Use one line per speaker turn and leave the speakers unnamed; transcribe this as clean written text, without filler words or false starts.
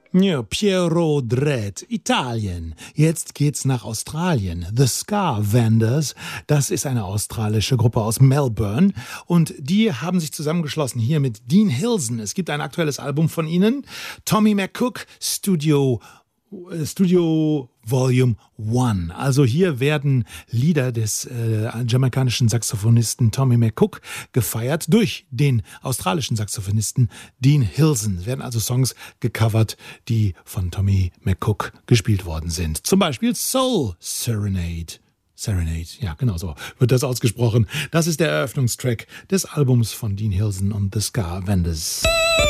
Ja, Piero Dredd, Italien. Jetzt geht's nach Australien. The Ska Vendors, das ist eine australische Gruppe aus Melbourne. Und die haben sich zusammengeschlossen hier mit Dean Hilson. Es gibt ein aktuelles Album von ihnen. Tommy McCook, Studio Volume 1. Also hier werden Lieder des jamaikanischen Saxophonisten Tommy McCook gefeiert durch den australischen Saxophonisten Dean Hilson. Es werden also Songs gecovert, die von Tommy McCook gespielt worden sind. Zum Beispiel Soul Serenade. Serenade, ja, genau so wird das ausgesprochen. Das ist der Eröffnungstrack des Albums von Dean Hilson und The Ska Vendors.